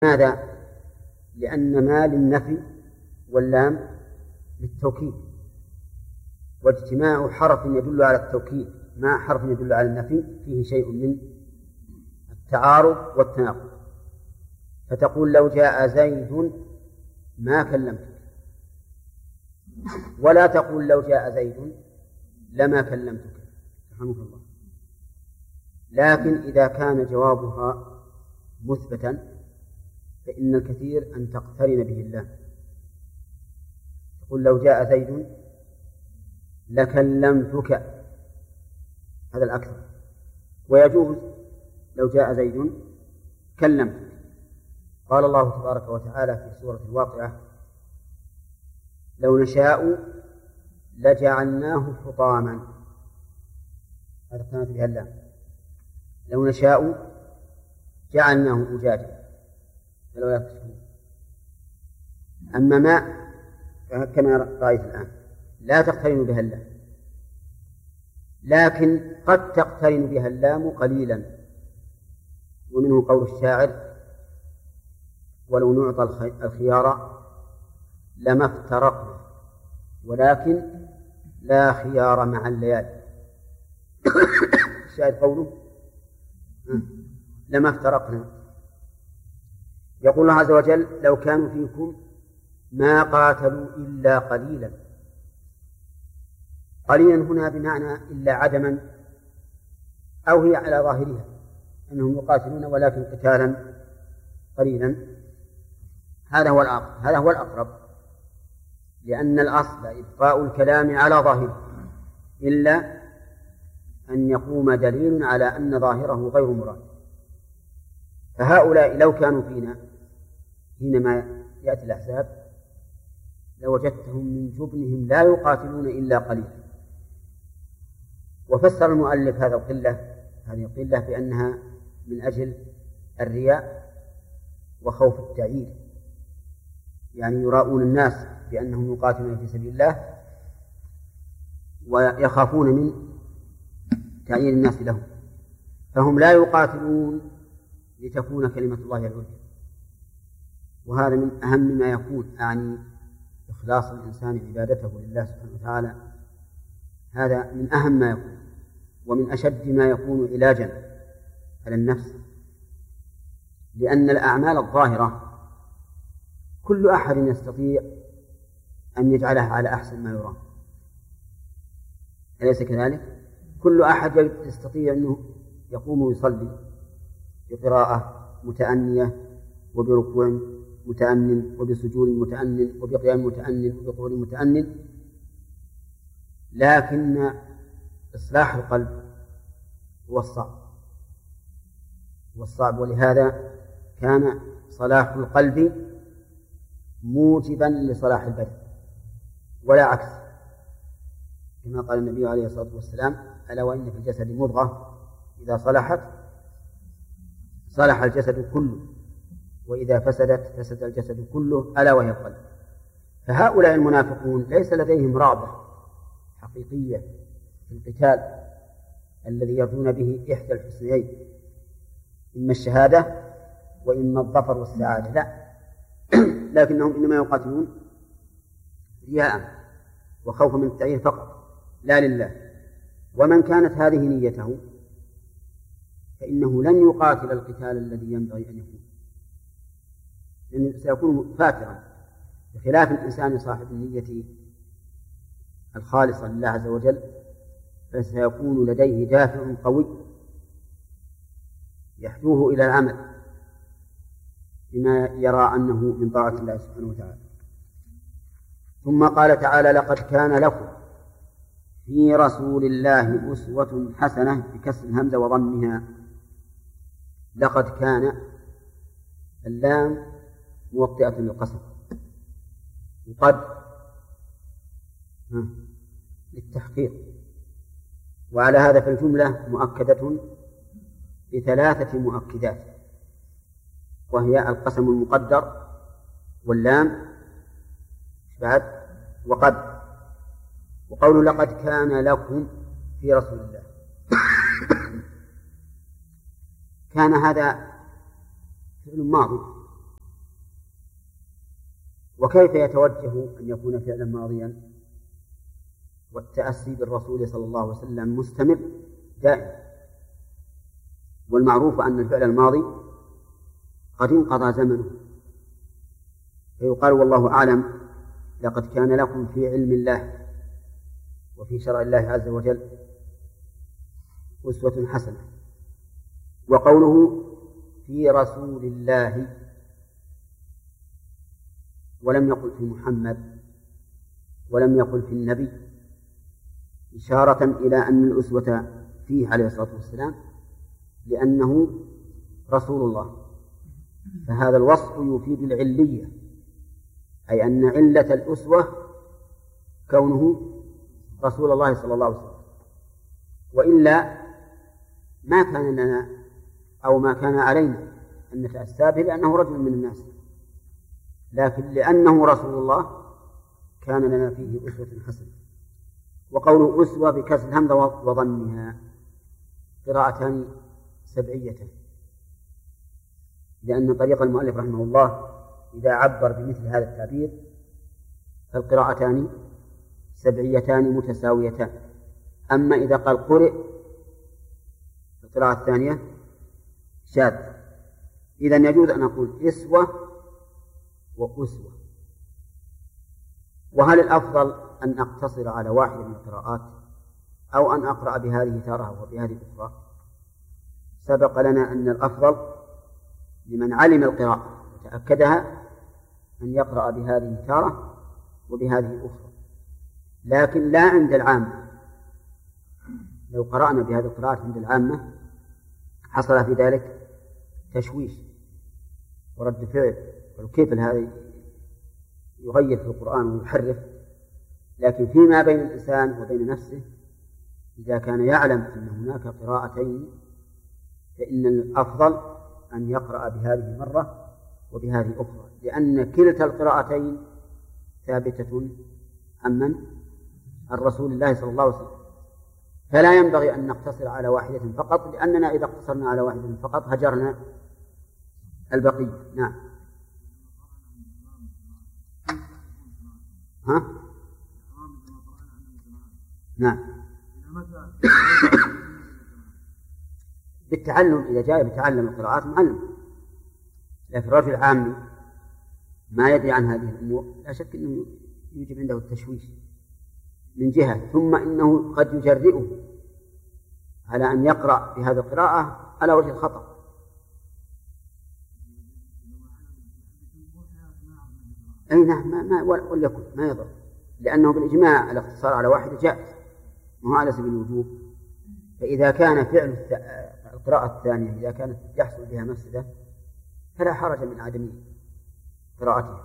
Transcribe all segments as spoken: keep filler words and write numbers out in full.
ماذا؟ لأن ما للنفي واللام للتوكيد، واجتماع حرف يدل على التوكيد مع حرف يدل على النفي فيه شيء من التعارض والتناقض. فتقول لو جاء زيد ما كلمتك، ولا تقول لو جاء زيد لما كلمتك، رحمك الله. لكن إذا كان جوابها مثبتا فإن الكثير أن تقترن به اللام. تقول لو جاء زيد لكلمتك، هذا الأكثر. ويجوز لو جاء زيد كلمتك. قال الله تبارك وتعالى في سورة الواقعة لو نشاء لجعلناه حطاما، هذا كانت بها اللام. لو نشاء جعلناه أجاجا فلو يكسرون. أما ما كما رأيت الآن لا تقترن بها اللام، لكن قد تقترن بها اللام قليلا. ومنه قول الشاعر ولو نعطى الخيار لما افترقنا ولكن لا خيار مع الليالي. الشاعر قوله لما افترقنا. يقول الله عز وجل لو كانوا فيكم ما قاتلوا إلا قليلا. قليلا هنا بمعنى إلا عدما، أو هي على ظاهرها أنهم يقاتلون ولكن قتالا قليلا. هذا هو الأقرب، هذا هو الأقرب، لأن الأصل إبقاء الكلام على ظاهره إلا أن يقوم دليل على أن ظاهره غير مراد. فهؤلاء لو كانوا فينا حينما يأتي الأحزاب لوجدتهم من جبنهم لا يقاتلون إلا قليلا. وفسر المؤلف هذا القلة هذه القلة بأنها من أجل الرياء وخوف التعيير، يعني يراؤون الناس بأنهم يقاتلون في سبيل الله ويخافون من تعيير الناس لهم، فهم لا يقاتلون لتكون كلمة الله العليا. وهذا من أهم ما يكون، أعني إخلاص الإنسان عبادته لله سبحانه وتعالى، هذا من أهم ما يكون ومن أشد ما يكون علاجا على النفس. لأن الأعمال الظاهرة كل أحد يستطيع أن يجعلها على أحسن ما يرام، أليس كذلك؟ كل أحد يستطيع أنه يقوم ويصلي بقراءة متأنية وبركوع متأنن وبسجود متأنن وبقيام متأنن وبقعود متأنن، لكن إصلاح القلب هو الصعب والصعب ولهذا كان صلاح القلب موجبا لصلاح البدن ولا عكس، كما قال النبي عليه الصلاة والسلام ألا وإن في الجسد مضغة إذا صلحت صلح الجسد كله وإذا فسدت فسد الجسد كله ألا وهي القلب. فهؤلاء المنافقون ليس لديهم رغبة حقيقية في القتال الذي يرجون به إحدى الحسنيين، إما الشهادة وإما الظفر والسعادة، لا، لكنهم إنما يقاتلون رياء وخوفا من التعيير فقط لا لله. ومن كانت هذه نيته فإنه لن يقاتل القتال الذي ينبغي أن يكون، لأنه سيكون فاترا، بخلاف الإنسان صاحب النية الخالصة لله عز وجل فسيكون لديه دافع قوي يحدوه إلى العمل بما يرى أنه من طاعة الله سبحانه وتعالى. ثم قال تعالى لقد كان لكم في رسول الله أسوة حسنة بكسر الهمزة وضمها. لقد كان اللام موطئة للقسم وقد للتحقيق، وعلى هذا فالجملة مؤكدة بثلاثة مؤكدات، وهي القسم المقدر واللام بعد وقد. وقول لقد كان لكم في رسول الله كان هذا فعل ماضي وكيف يتوجه أن يكون فعلا ماضيا والتأسي بالرسول صلى الله عليه وسلم مستمر دائم؟ والمعروف أن الفعل الماضي قد انقضى زمنه، فيقال والله أعلم لقد كان لكم في علم الله وفي شرع الله عز وجل أسوة حسنة. وقوله في رسول الله ولم يقل في محمد ولم يقل في النبي، إشارة إلى أن الأسوة فيه عليه الصلاة والسلام لأنه رسول الله، فهذا الوصف يفيد العلية، أي أن علة الأسوة كونه رسول الله صلى الله عليه وسلم، وإلا ما كان لنا أو ما كان علينا أن نتأسى به لأنه رجل من الناس، لكن لأنه رسول الله كان لنا فيه أسوة حسنة. وقوله أسوة بكسر الهمزة وضمها قراءتان سبعية، لأن طريق المؤلف رحمه الله إذا عبر بمثل هذا التعبير فالقراءتان سبعيتان متساويتان. أما إذا قال قرئ القراءة الثانية شاذ. إذن يجوز أن أقول إسوة وأسوة. وهل الأفضل أن أقتصر على واحدة من القراءات أو أن أقرأ بهذه تارة وبهذه أخرى؟ سبق لنا أن الأفضل لمن علم القراءة وتأكدها أن يقرأ بهذه تارة وبهذه أخرى، لكن لا عند العامة. لو قرأنا بهذه القراءات عند العامة حصل في ذلك تشويش ورد فعل، وكيف هذا يغير في القرآن ويحرف. لكن فيما بين الإنسان وبين نفسه إذا كان يعلم أن هناك قراءتين فإن الأفضل أن يقرأ بهذه مرة وبهذه أخرى، لأن كلتا القراءتين ثابتة عن من؟ عن رسول الله صلى الله عليه وسلم. فلا ينبغي أن نقتصر على واحدة فقط، لأننا إذا اقتصرنا على واحدة فقط هجرنا البقية. نعم. ها؟ نعم. بالتعلم، إذا جاء بتعلم القراءات معلم، لكن رجل عامي ما يدري عن هذه الأمور لا شك أنه يوجب عنده التشويش من جهة، ثم إنه قد يجرئه على أن يقرأ بهذه القراءة على وجه الخطأ. أي نعم، ما, ما وليكن ما يضر، لأنه بالإجماع الاقتصار على واحدة جائز، ما هو على سبيل الوجوب. فإذا كان فعل القراءة الثانية إذا كانت يحصل بها مفسدة فلا حرج من عدم قراءتها.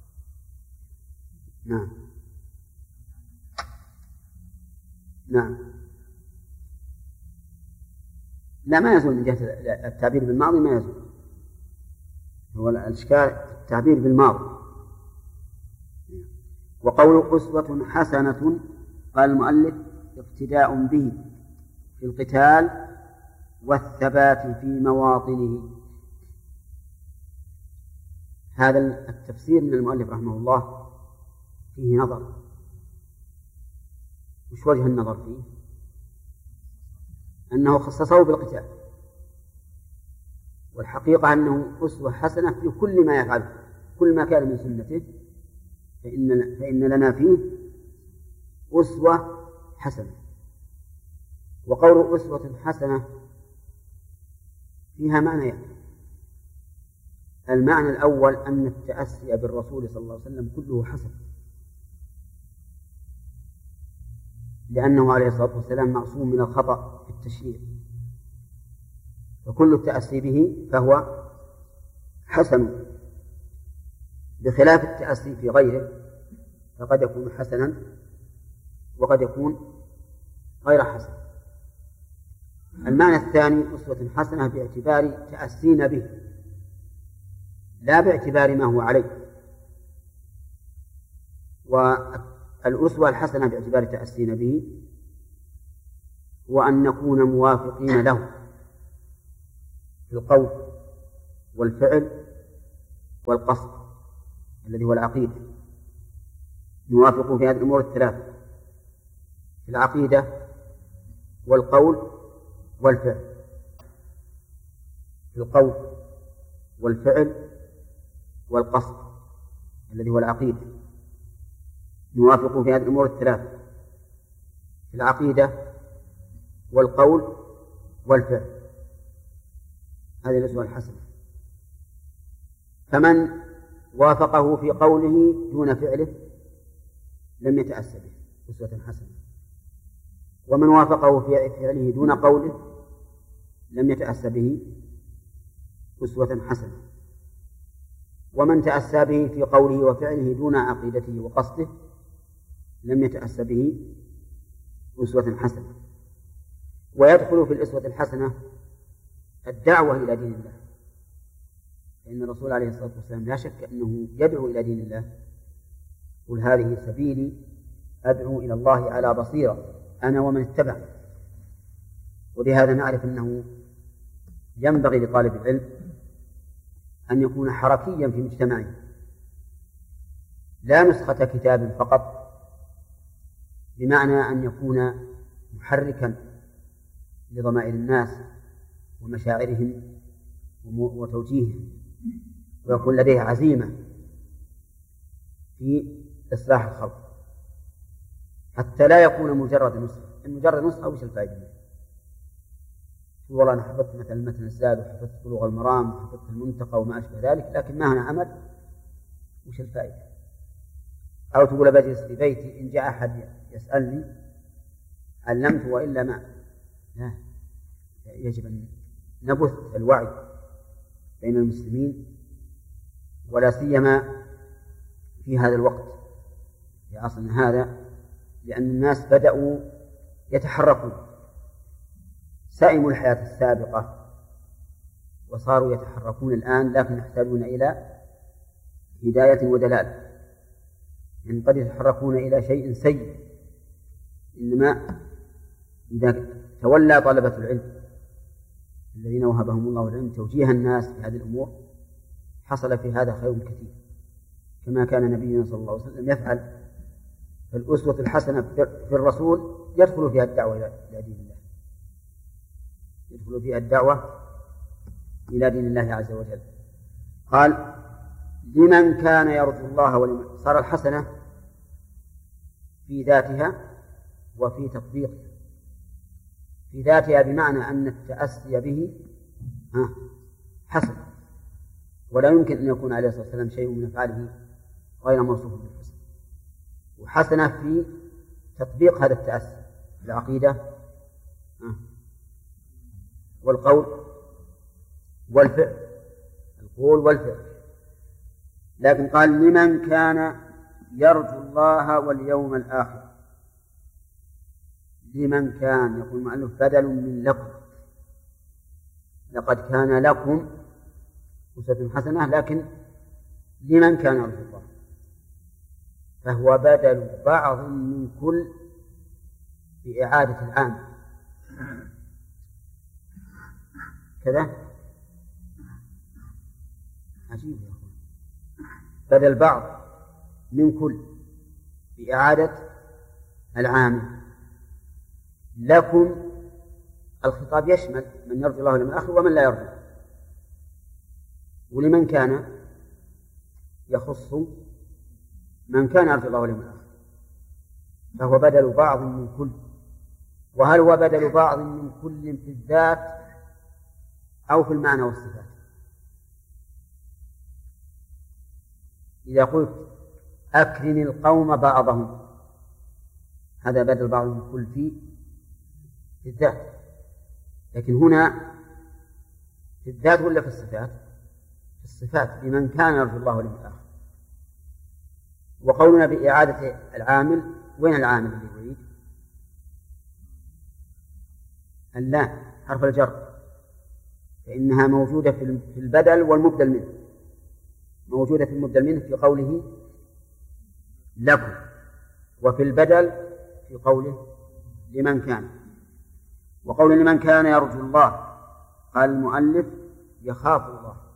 نعم. نعم. لا، ما يزول من جهة التعبير بالماضي، ما يزول. هو الإشكال التعبير بالماضي. وقول أسوة حسنة قال المؤلف اقتداء به في القتال والثبات في مواطنه. هذا التفسير من المؤلف رحمه الله فيه نظر. وش وجه النظر فيه؟ أنه خصصه بالقتال، والحقيقة أنه أسوة حسنة في كل ما يفعله، كل ما كان من سنته فإن, فإن لنا فيه أسوة حسنة. وقول أسوة حسنة فيها معنيان. المعنى الأول أن التأسي بالرسول صلى الله عليه وسلم كله حسن، لأنه عليه الصلاة والسلام معصوم من الخطأ في التشريع، فكل التأسي به فهو حسن، بخلاف التأسي في غيره فقد يكون حسنا وقد يكون غير حسن. المعنى الثاني أسوة حسنة باعتبار تأسينا به، لا باعتبار ما هو عليه. والأسوة الحسنة باعتبار تأسينا به هو أن نكون موافقين له في القول والفعل والقصد، الذي هو العقيدة يوافق في هذه الأمور الثلاثة: في العقيدة والقول والفعل. في القول والفعل والقصد الذي هو العقيدة يوافق في هذه الأمور الثلاثة: في العقيدة والقول والفعل. هذه الأسوة الحسنة. فمن وافقه في قوله دون فعله لم يتأسى به، أسوة حسنة. ومن وافقه في فعله دون قوله لم يتأسى به، أسوة حسنة. ومن تأسى به في قوله وفعله دون عقيدته وقصده لم يتأسى به، أسوة حسنة. ويدخل في الأسوة الحسنة الدعوة إلى دين الله، فإن الرسول عليه الصلاة والسلام لا شك أنه يدعو إلى دين الله: قل هذه سبيلي أدعو إلى الله على بصيرة أنا ومن اتبعني. ولهذا نعرف أنه ينبغي لطالب العلم أن يكون حركيا في مجتمعه، لا نسخة كتاب فقط، بمعنى أن يكون محركا لضمائر الناس ومشاعرهم وتوجيههم، ويكون لديه عزيمة في إصلاح الخلق، حتى لا يكون مجرد نسخة. المجرد نسخة وش الفائدة؟ والله أنا حفظت مثلا متن الزاد وحفظت بلوغ المرام وحفظت المنتقى وما أشبه ذلك، لكن ما هنا عمل، وش الفائدة؟ أو تقول بجلس في بيتي إن جاء أحد يسألني علمت وإلا ما. لا، يجب أن نبث الوعي بين المسلمين، ولا سيما في هذا الوقت في عصرنا هذا، لأن الناس بدأوا يتحركون، سئموا الحياة السابقة وصاروا يتحركون الآن، لكن يحتاجون إلى هداية ودلالة. يعني قد يتحركون إلى شيء سيء، إنما إذا تولى طلبة العلم الذين وهبهم الله العلم توجيه الناس في هذه الأمور حصل في هذا خير كثير، كما كان نبينا صلى الله عليه وسلم يفعل. فالأسوة الحسنة في الرسول يدخل فيها الدعوة إلى دين الله، يدخل فيها الدعوة إلى دين الله عز وجل. قال: لمن كان يرجو الله ولمن. صار الحسنة في ذاتها وفي تطبيقها. في ذاتها بمعنى أن التأسي به حسن، ولا يمكن أن يكون عليه الصلاة والسلام شيء من أفعاله غير موصوف بالحسن. وحسنة في تطبيق هذا التأسي في العقيدة والقول والفعل، القول والفعل. لكن قال: لمن كان يرجو الله واليوم الآخر. لمن كان، يقول المؤلف بدل من لكم، لقد كان لكم أسوة حسنة، لكن لمن كان يرجو الله، فهو بدل بعض من كل بإعادة العام كذا. عجيب يا أخوان، بدل بعض من كل بإعادة العام. لكم الخطاب يشمل من يرجو الله واليوم الآخر ومن لا يرجو، ولمن كان يخص من كان يرجو الله واليوم الآخر، فهو بدل بعض من كل. وهل هو بدل بعض من كل في الذات أو في المعنى والصفات؟ إذا قلت أكرم القوم بعضهم، هذا بدل بعض من كل في في الذات، لكن هنا في الذات ولا في الصفات؟ في الصفات، لمن كان يرجو الله واليوم الآخر. وقولنا بإعادة العامل، وين العامل اللي يريد؟ اللام حرف الجر، فإنها موجودة في البدل والمبدل منه، موجودة في المبدل منه في قوله لكم، وفي البدل في قوله لمن كان. وقول لمن كان يرجو الله، قال المؤلف يخاف الله،